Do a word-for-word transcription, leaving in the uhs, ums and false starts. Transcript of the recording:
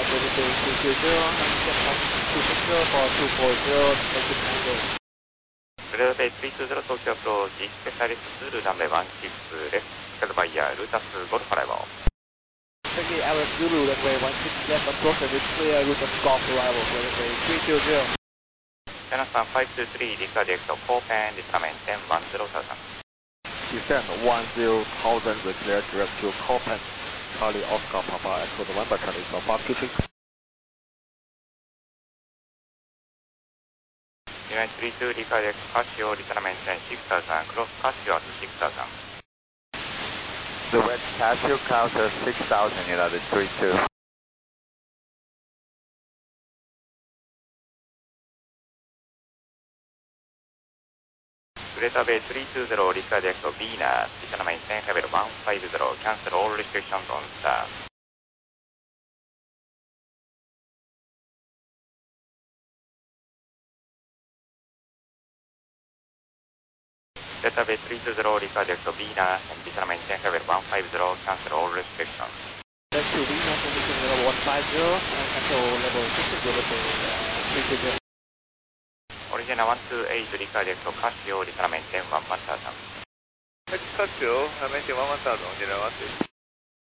Delta three two zero, and get up two six zero for two four zero, exit Tango. Delta three two zero Tokyo approach, specialist Zulu runway one six left, scheduled by Lutas Golf arrival. Turkey Airways Zulu, runway one six left, approach and is clear, Lutas Golf arrival, runway three two zero. China San five two three, Lisa Direct Copan, descent ten one zero thousand. Descent one zero thousand, declare direct to Copan, Charlie Oscar Papa, Echo November, Charlie Alpha two six. United three two, Lisa Direct Casio, descent ten six thousand, cross Casio at six thousand. Direct Casio counter six thousand, United three two. Delta Bay three two zero, Lisa Direct Venus, descent ten level one five zero, cancel all restrictions on start. Delta Bay three two zero, Lisa Direct Venus, descent ten level one five zero, cancel all restrictions. Delta two Venus, condition level one five zero, and control level six zero, three two zero. Original one two eight, Lisa Direct Casio, descent ten one one thousand. Casio, maintain one one thousand, Original one two.